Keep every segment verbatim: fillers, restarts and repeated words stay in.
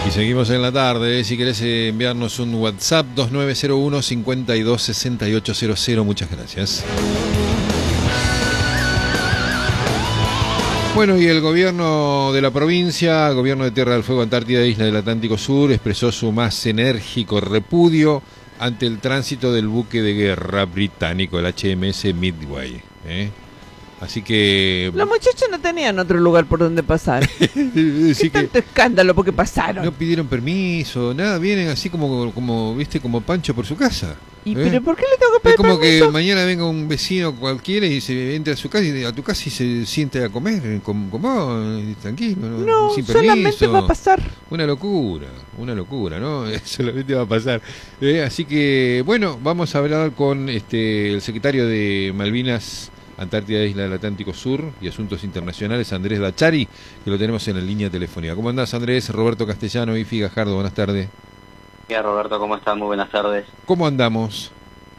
Y seguimos en la tarde. Si querés enviarnos un WhatsApp, dos nueve cero uno, cinco dos seis ocho cero cero. Muchas gracias. Bueno, y el gobierno de la provincia, gobierno de Tierra del Fuego, Antártida e Isla del Atlántico Sur, expresó su más enérgico repudio ante el tránsito del buque de guerra británico, el H M S Midway. ¿eh? Así que... Los muchachos no tenían otro lugar por donde pasar. ¿Qué sí tanto que escándalo porque pasaron? no pidieron permiso, nada, vienen así como, como viste, como Pancho por su casa. ¿Y ¿eh? pero por qué le tengo que pedir Es como permiso? que mañana venga un vecino cualquiera y se entra a su casa y a tu casa y se siente a comer con, con vos, tranquilo, ¿no? No, sin solamente permiso. va a pasar. Una locura, una locura, ¿no? Solamente va a pasar. Eh, así que, bueno, vamos a hablar con este el secretario de Malvinas, Antártida e Isla del Atlántico Sur y Asuntos Internacionales, Andrés Dachari, que lo tenemos en la línea telefónica. ¿Cómo andás, Andrés? Roberto Castellano y Ifi Gajardo, buenas tardes. Bien, Roberto, ¿cómo estás? Muy buenas tardes. ¿Cómo andamos?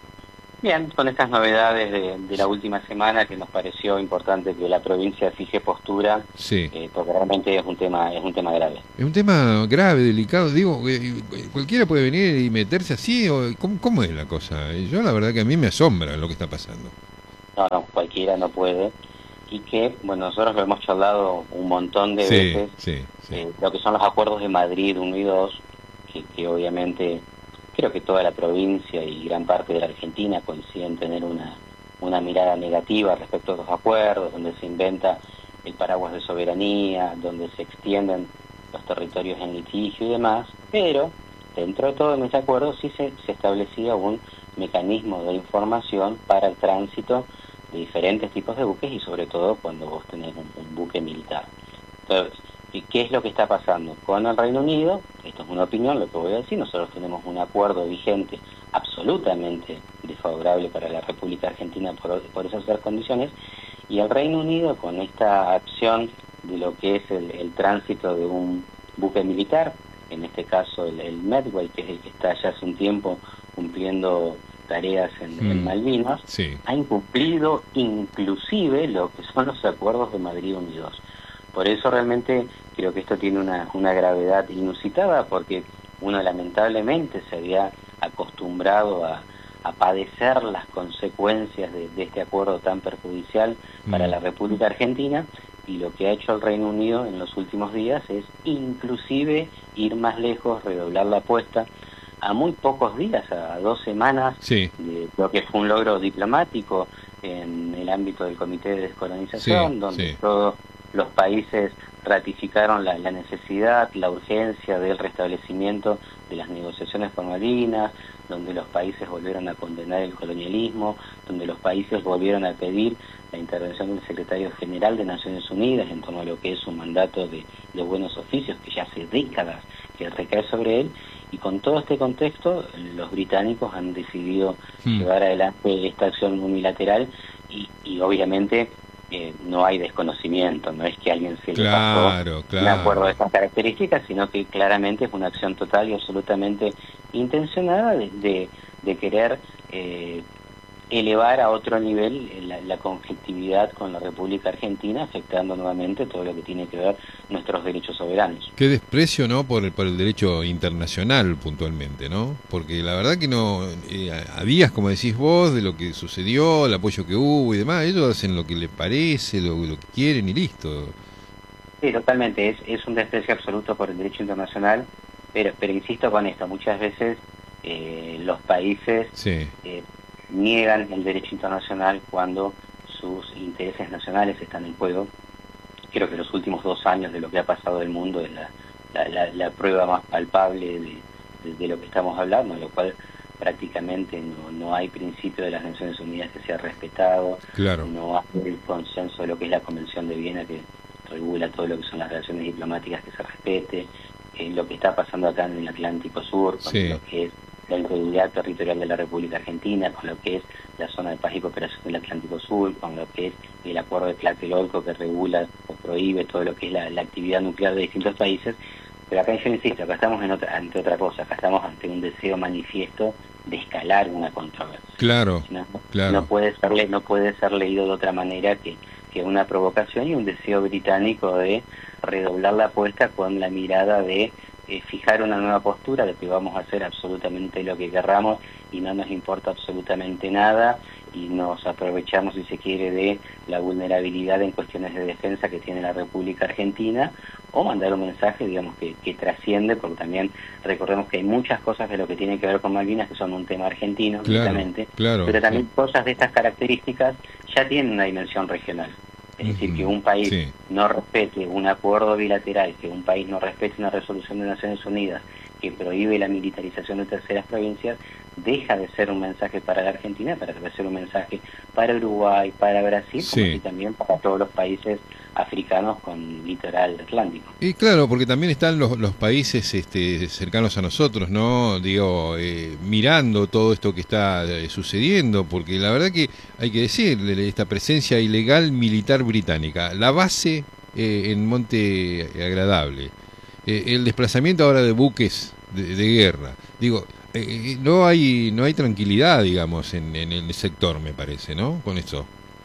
Bien, con estas novedades de, de la última semana que nos pareció importante que la provincia fije postura, Sí. eh, porque realmente es un tema es un tema grave. Es un tema grave, delicado, digo, eh, cualquiera puede venir y meterse así, o ¿cómo, cómo es la cosa? Yo la verdad que a mí me asombra lo que está pasando. No, no, cualquiera no puede. Y que, bueno, nosotros lo hemos charlado un montón de Sí, veces, sí, sí. eh, lo que son los acuerdos de Madrid uno y dos, que, que obviamente creo que toda la provincia y gran parte de la Argentina coinciden en tener una, una mirada negativa respecto a los acuerdos, donde se inventa el paraguas de soberanía, donde se extienden los territorios en litigio y demás, pero dentro de todo en ese acuerdo sí se, se establecía un mecanismo de información para el tránsito de diferentes tipos de buques y sobre todo cuando vos tenés un, un buque militar. Entonces, ¿qué es lo que está pasando con el Reino Unido? Esto es una opinión, lo que voy a decir. Nosotros tenemos un acuerdo vigente absolutamente desfavorable para la República Argentina por, por esas dos condiciones, y el Reino Unido, con esta acción de lo que es el, el tránsito de un buque militar, en este caso el, el Medway, que es el que está ya hace un tiempo cumpliendo tareas en, mm. en Malvinas, sí. ha incumplido inclusive lo que son los acuerdos de Madrid Unidos. Por eso realmente creo que esto tiene una, una gravedad inusitada, porque uno lamentablemente se había acostumbrado a, a padecer las consecuencias de, de este acuerdo tan perjudicial para mm. la República Argentina, y lo que ha hecho el Reino Unido en los últimos días es inclusive ir más lejos, redoblar la apuesta, a muy pocos días, a dos semanas, sí. de lo que fue un logro diplomático en el ámbito del Comité de Descolonización, sí, donde sí. todos los países ratificaron la, la necesidad, la urgencia del restablecimiento de las negociaciones con Malvinas, donde los países volvieron a condenar el colonialismo, donde los países volvieron a pedir la intervención del secretario general de Naciones Unidas en torno a lo que es un mandato de, de buenos oficios que ya hace décadas que recae sobre él. Y con todo este contexto, los británicos han decidido hmm. llevar adelante esta acción unilateral y, y obviamente eh, no hay desconocimiento, no es que alguien se le claro, pasó claro. un acuerdo de estas características, sino que claramente es una acción total y absolutamente intencionada de, de, de querer eh, elevar a otro nivel la, la conflictividad con la República Argentina, afectando nuevamente todo lo que tiene que ver nuestros derechos soberanos. Qué desprecio, ¿no?, por el, por el derecho internacional puntualmente, ¿no? Porque la verdad que no, eh, a días, como decís vos, de lo que sucedió, el apoyo que hubo y demás, ellos hacen lo que les parece, lo, lo que quieren y listo. Sí, totalmente, es, es un desprecio absoluto por el derecho internacional, pero, pero insisto con esto, muchas veces eh, los países... Sí. Eh, niegan el derecho internacional cuando sus intereses nacionales están en juego. Creo que los últimos dos años de lo que ha pasado en el mundo es la, la, la, la prueba más palpable de, de, de lo que estamos hablando, en lo cual prácticamente no, no hay principio de las Naciones Unidas que sea respetado, claro. no hay el consenso de lo que es la Convención de Viena que regula todo lo que son las relaciones diplomáticas que se respete, eh, lo que está pasando acá en el Atlántico Sur, con sí. lo que es la integridad territorial de la República Argentina, con lo que es la zona de paz y cooperación del Atlántico Sur, con lo que es el acuerdo de Tlatelolco que regula o prohíbe todo lo que es la, la actividad nuclear de distintos países. Pero acá yo insisto, acá estamos en otra, ante otra cosa, acá estamos ante un deseo manifiesto de escalar una controversia. Claro, no, claro. No puede ser, no puede ser leído de otra manera que, que una provocación y un deseo británico de redoblar la apuesta con la mirada de eh, fijar una nueva postura de que vamos a hacer absolutamente lo que querramos y no nos importa absolutamente nada, y nos aprovechamos, si se quiere, de la vulnerabilidad en cuestiones de defensa que tiene la República Argentina, o mandar un mensaje, digamos, que, que trasciende, porque también recordemos que hay muchas cosas de lo que tiene que ver con Malvinas que son un tema argentino, claro, claro, pero también sí. cosas de estas características ya tienen una dimensión regional. Es uh-huh. decir, que un país sí. no respete un acuerdo bilateral, que un país no respete una resolución de Naciones Unidas que prohíbe la militarización de terceras provincias, deja de ser un mensaje para la Argentina, para de ser un mensaje para Uruguay, para Brasil, sí. como y también para todos los países africanos con litoral atlántico. Y claro, porque también están los, los países este, cercanos a nosotros, ¿no? Digo, eh, mirando todo esto que está eh, sucediendo, porque la verdad que hay que decir, esta presencia ilegal militar británica, la base eh, en Monte Agradable, eh, el desplazamiento ahora de buques de, de guerra, digo, eh, no hay no hay tranquilidad, digamos, en, en el sector, me parece, ¿no? Con eso.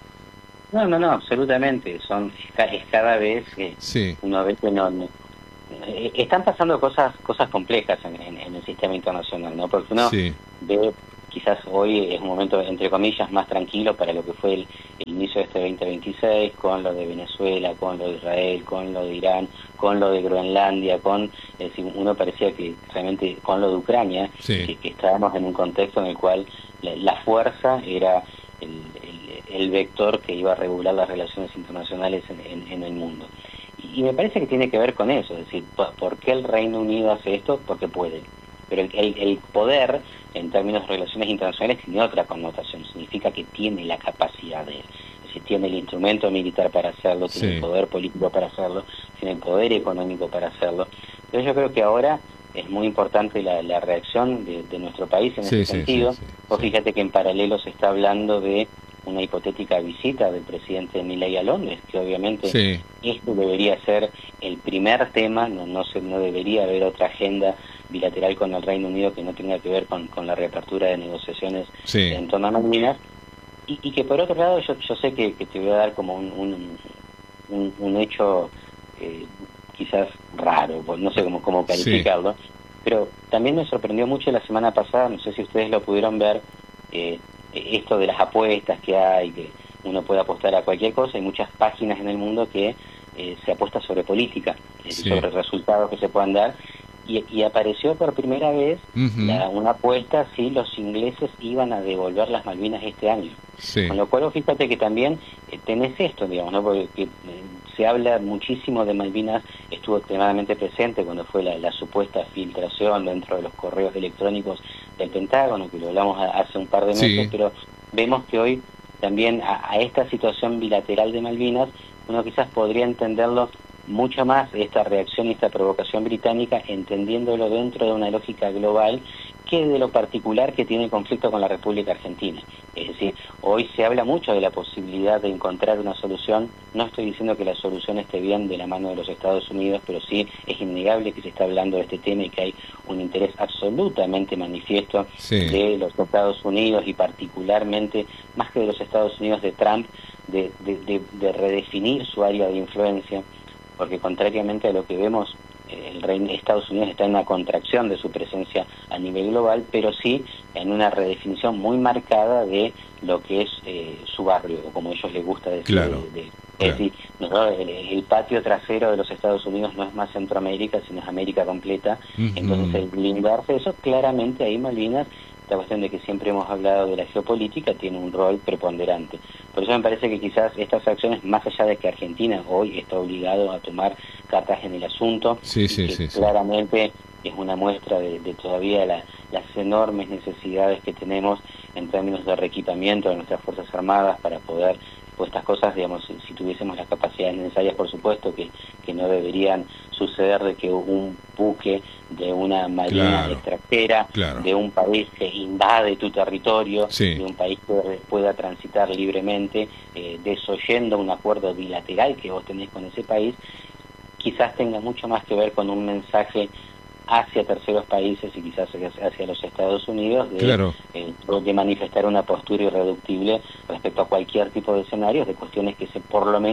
No, no, no, absolutamente. Son es cada vez que sí. uno ve que no, no eh, están pasando cosas cosas complejas en, en, en el sistema internacional, ¿no? Porque uno sí. ve, quizás hoy es un momento, entre comillas, más tranquilo para lo que fue el, el inicio de este veinte veintiséis, con lo de Venezuela, con lo de Israel, con lo de Irán, con lo de Groenlandia, con, es decir, uno parecía que realmente con lo de Ucrania, sí. que, que estábamos en un contexto en el cual la, la fuerza era el, el, el vector que iba a regular las relaciones internacionales en, en, en el mundo. Y, y me parece que tiene que ver con eso, es decir, ¿por qué el Reino Unido hace esto? Porque puede. Pero el, el, el poder, en términos de relaciones internacionales, tiene otra connotación, significa que tiene la capacidad de, es decir, tiene el instrumento militar para hacerlo, tiene sí. el poder político para hacerlo, tiene el poder económico para hacerlo. Entonces yo creo que ahora es muy importante la, la reacción de, de nuestro país en sí, ese sí, sentido. Sí, sí, Vos sí. fíjate que en paralelo se está hablando de una hipotética visita del presidente Milei a Londres, que obviamente sí. esto debería ser el primer tema, no, no, se, no debería haber otra agenda bilateral con el Reino Unido que no tenga que ver con, con la reapertura de negociaciones sí. en torno a Malvinas, y, y que por otro lado yo, yo sé que, que te voy a dar como un, un, un, un hecho eh, quizás raro, no sé cómo, cómo calificarlo, sí. pero también me sorprendió mucho la semana pasada, no sé si ustedes lo pudieron ver, eh, esto de las apuestas que hay, que uno puede apostar a cualquier cosa, hay muchas páginas en el mundo que eh, se apuesta sobre política, eh, sí. sobre resultados que se puedan dar, y, y apareció por primera vez uh-huh. la, una apuesta si los ingleses iban a devolver las Malvinas este año. Sí. Con lo cual, fíjate que también eh, tenés esto, digamos, ¿no? Porque que, eh, se habla muchísimo de Malvinas, estuvo extremadamente presente cuando fue la, la supuesta filtración dentro de los correos electrónicos del Pentágono, que lo hablamos a, hace un par de meses, sí. pero vemos que hoy también a, a esta situación bilateral de Malvinas, uno quizás podría entenderlo mucho más, esta reacción y esta provocación británica, entendiéndolo dentro de una lógica global que de lo particular que tiene el conflicto con la República Argentina. Es decir, hoy se habla mucho de la posibilidad de encontrar una solución. No estoy diciendo que la solución esté bien de la mano de los Estados Unidos, pero sí es innegable que se está hablando de este tema y que hay un interés absolutamente manifiesto sí. de los Estados Unidos y particularmente, más que de los Estados Unidos, de Trump, de, de, de, de redefinir su área de influencia, porque contrariamente a lo que vemos, el Reino de Estados Unidos está en una contracción de su presencia a nivel global, pero sí en una redefinición muy marcada de lo que es eh, su barrio, o como a ellos les gusta decir. Claro, de, de, claro. Es decir, no, el, el patio trasero de los Estados Unidos no es más Centroamérica, sino es América completa. Uh-huh. Entonces, el blindarse eso, claramente ahí Malvinas, esta cuestión de que siempre hemos hablado de la geopolítica, tiene un rol preponderante. Por eso me parece que quizás estas acciones, más allá de que Argentina hoy está obligado a tomar cartas en el asunto, sí, sí, que sí, claramente sí. es una muestra de, de todavía la, las enormes necesidades que tenemos en términos de reequipamiento de nuestras Fuerzas Armadas para poder, pues estas cosas, digamos, si, si tuviésemos las capacidades necesarias, por supuesto, que, que no deberían suceder de que un buque de una marina claro, extranjera, claro. de un país que invade tu territorio, sí. de un país que pueda transitar libremente, eh, desoyendo un acuerdo bilateral que vos tenés con ese país, quizás tenga mucho más que ver con un mensaje hacia terceros países y quizás hacia los Estados Unidos de, claro. eh, de manifestar una postura irreductible respecto a cualquier tipo de escenarios, de cuestiones que se por lo menos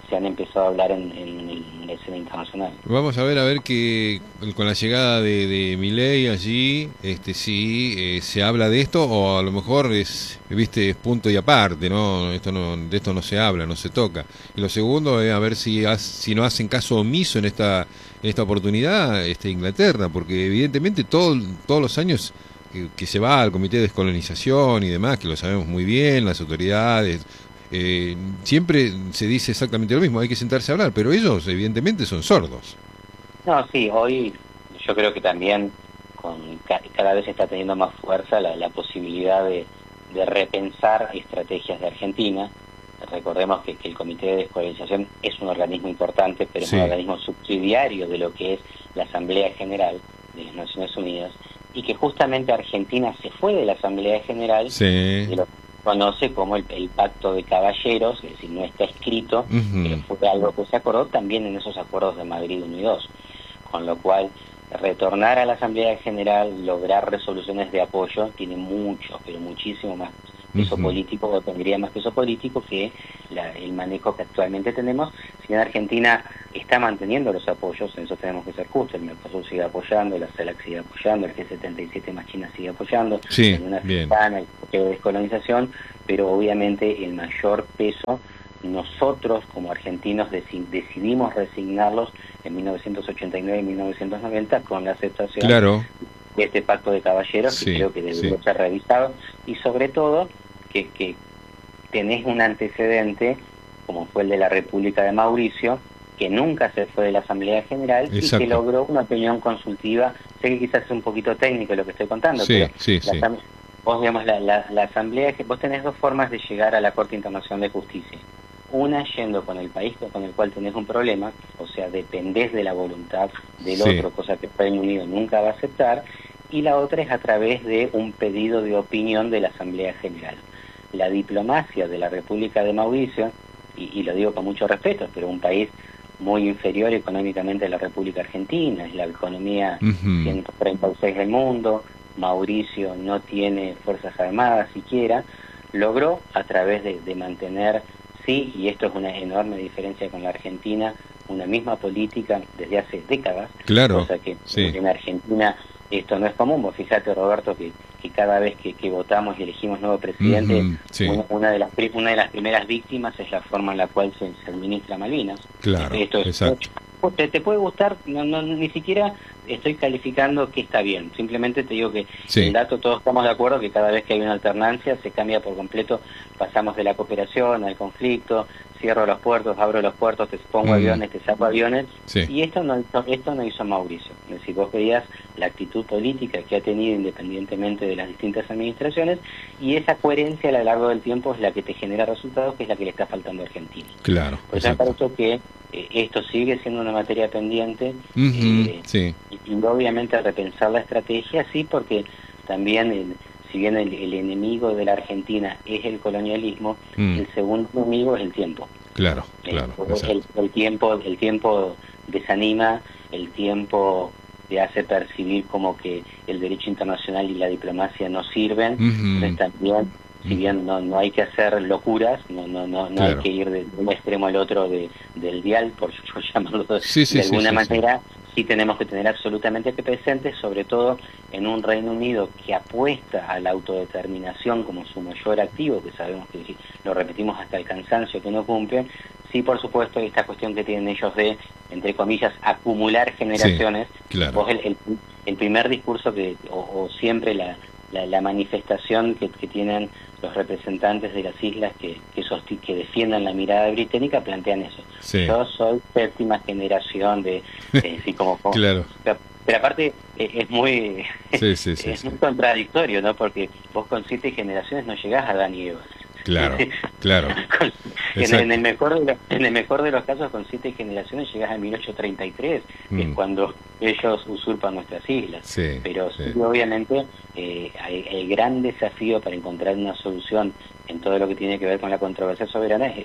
se han empezado a hablar en, en, en la escena internacional. Vamos a ver, a ver que con la llegada de, de Milei allí, este, si eh, se habla de esto o a lo mejor es, viste, es punto y aparte, ¿no? Esto no, de esto no se habla, no se toca. Y lo segundo es a ver si, has, si no hacen caso omiso en esta, en esta oportunidad, este, Inglaterra, porque evidentemente todo, todos los años que, que se va al Comité de Descolonización y demás, que lo sabemos muy bien, las autoridades, Eh, siempre se dice exactamente lo mismo, hay que sentarse a hablar, pero ellos evidentemente son sordos. No, sí, hoy yo creo que también con cada vez está teniendo más fuerza la, la posibilidad de, de repensar estrategias de Argentina. Recordemos que, que el Comité de Descolonización es un organismo importante, pero sí. es un organismo subsidiario de lo que es la Asamblea General de las Naciones Unidas, y que justamente Argentina se fue de la Asamblea General, sí. de lo conoce como el, el Pacto de Caballeros, es decir, no está escrito, uh-huh. pero fue algo que se acordó también en esos acuerdos de Madrid uno y dos, con lo cual retornar a la Asamblea General, lograr resoluciones de apoyo, tiene mucho, pero muchísimo más peso uh-huh. político, o tendría más peso político que la, el manejo que actualmente tenemos. Si en Argentina está manteniendo los apoyos, en eso tenemos que ser justos, el Mercosur sigue apoyando, la CELAC sigue apoyando, el G setenta y siete más China sigue apoyando, sí, en una bien. Africana, el bloqueo de descolonización, pero obviamente el mayor peso nosotros como argentinos deci- decidimos resignarlos en mil novecientos ochenta y nueve y mil novecientos noventa con la aceptación claro. de este pacto de caballeros, sí, que creo que debería sí. ser revisado, y sobre todo que, que tenés un antecedente como fue el de la República de Mauricio, que nunca se fue de la Asamblea General Exacto. y que logró una opinión consultiva. Sé que quizás es un poquito técnico lo que estoy contando, sí, pero sí, la, sí. vos digamos la, la, la Asamblea, que vos tenés dos formas de llegar a la Corte Internacional de Justicia. Una yendo con el país con el cual tenés un problema, o sea, dependés de la voluntad del sí. otro, cosa que el Reino Unido nunca va a aceptar, y la otra es a través de un pedido de opinión de la Asamblea General. La diplomacia de la República de Mauricio, y, y lo digo con mucho respeto, pero un país muy inferior económicamente a la República Argentina, es la economía uh-huh. ciento treinta y seis del mundo, Mauricio no tiene fuerzas armadas siquiera, logró a través de, de mantener, sí, y esto es una enorme diferencia con la Argentina, una misma política desde hace décadas, claro, cosa que sí. en Argentina esto no es común. Vos fíjate, Roberto, que, que cada vez que, que votamos y elegimos nuevo presidente, uh-huh, sí. una, una, de las, una de las primeras víctimas es la forma en la cual se, se administra Malvinas. Claro, esto es, exacto. Te, te puede gustar, no, no, ni siquiera estoy calificando que está bien, simplemente te digo que sí. el dato, todos estamos de acuerdo que cada vez que hay una alternancia se cambia por completo, pasamos de la cooperación al conflicto, cierro los puertos, abro los puertos, te pongo mm. aviones, te saco aviones, sí. y esto no, esto no hizo Mauricio. Es decir, vos veías la actitud política que ha tenido independientemente de las distintas administraciones, y esa coherencia a lo largo del tiempo es la que te genera resultados, que es la que le está faltando a Argentina. Claro. Por eso me parece que eh, esto sigue siendo una materia pendiente, uh-huh, eh, sí. y, y obviamente repensar la estrategia, sí, porque también el, si bien el, el enemigo de la Argentina es el colonialismo, mm. el segundo enemigo es el tiempo. Claro, claro. El, el, el tiempo, el tiempo desanima, el tiempo te hace percibir como que el derecho internacional y la diplomacia no sirven, uh-huh. entonces también, si bien no no hay que hacer locuras, no no no, no claro. hay que ir de, de un extremo al otro de, del dial, por llamarlo de, sí, sí, de alguna sí, sí, manera, sí. sí tenemos que tener absolutamente presentes, sobre todo en un Reino Unido que apuesta a la autodeterminación como su mayor activo, que sabemos que lo repetimos hasta el cansancio que no cumple. Sí, por supuesto, esta cuestión que tienen ellos de, entre comillas, acumular generaciones. Sí, claro. Vos el, el, el primer discurso que o, o siempre la, la, la manifestación que, que tienen los representantes de las islas que que, sosti- que defiendan la mirada británica plantean eso. Sí. Yo soy séptima generación de, de sí, como, como claro. Pero, pero aparte eh, es muy sí, sí, sí, es sí. muy contradictorio, ¿no? Porque vos con siete generaciones no llegás a Adán y Eva. Claro, claro. Con, en, en el mejor de los, en el mejor de los casos, con siete generaciones llegás a mil ochocientos treinta y tres, que mm. es cuando ellos usurpan nuestras islas. Sí, pero sí. sí, obviamente eh, el, el gran desafío para encontrar una solución en todo lo que tiene que ver con la controversia soberana es, es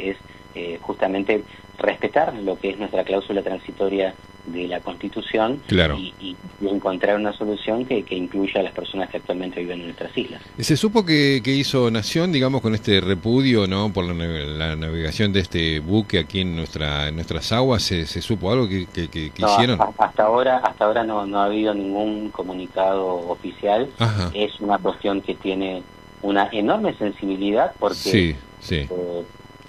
eh, justamente respetar lo que es nuestra cláusula transitoria de la Constitución, claro. y, y, y encontrar una solución que, que incluya a las personas que actualmente viven en nuestras islas. ¿Se supo que, que hizo Nación, digamos, con este repudio, no, por la, la navegación de este buque aquí en nuestra en nuestras aguas? ¿Se, se supo algo que, que, que, que no, hicieron? Hasta, hasta ahora, hasta ahora no, no ha habido ningún comunicado oficial. Ajá. Es una cuestión que tiene una enorme sensibilidad porque sí, sí. Eh,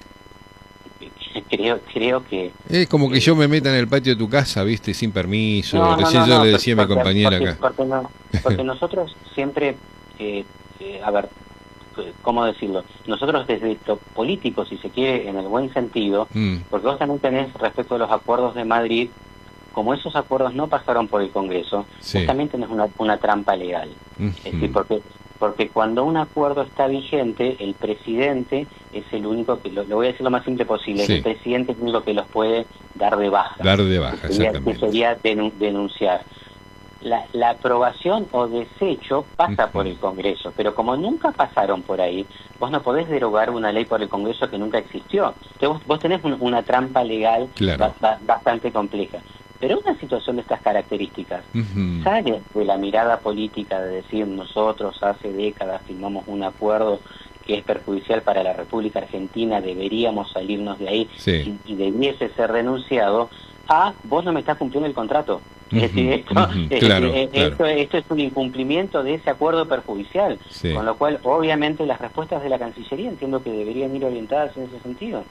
creo creo que es como que eh, yo me meta en el patio de tu casa, viste, sin permiso. no, Recién no, yo no, le no, decía porque, a mi compañera porque, acá. Porque, no, porque nosotros siempre, eh, eh, a ver, ¿cómo decirlo? Nosotros desde lo político, si se quiere, en el buen sentido, mm. porque vos también tenés respecto a los acuerdos de Madrid, como esos acuerdos no pasaron por el Congreso, sí. vos también tenés una, una trampa legal. Mm-hmm. Es decir, porque porque cuando un acuerdo está vigente, el presidente es el único que, lo, lo voy a decir lo más simple posible, sí. el presidente es el único que los puede dar de baja. Dar de baja, que sería, exactamente. que sería denun denunciar. La, la aprobación o desecho pasa uh-huh. por el Congreso, pero como nunca pasaron por ahí, vos no podés derogar una ley por el Congreso que nunca existió. Entonces vos, vos tenés un, una trampa legal claro. ba ba bastante compleja. Pero una situación de estas características uh-huh. sale de la mirada política de decir nosotros hace décadas firmamos un acuerdo que es perjudicial para la República Argentina, deberíamos salirnos de ahí sí. y, y debiese ser denunciado, a vos no me estás cumpliendo el contrato. Es decir, esto, uh-huh. es claro, decir, claro. Esto, esto es un incumplimiento de ese acuerdo perjudicial, sí. con lo cual obviamente las respuestas de la Cancillería entiendo que deberían ir orientadas en ese sentido.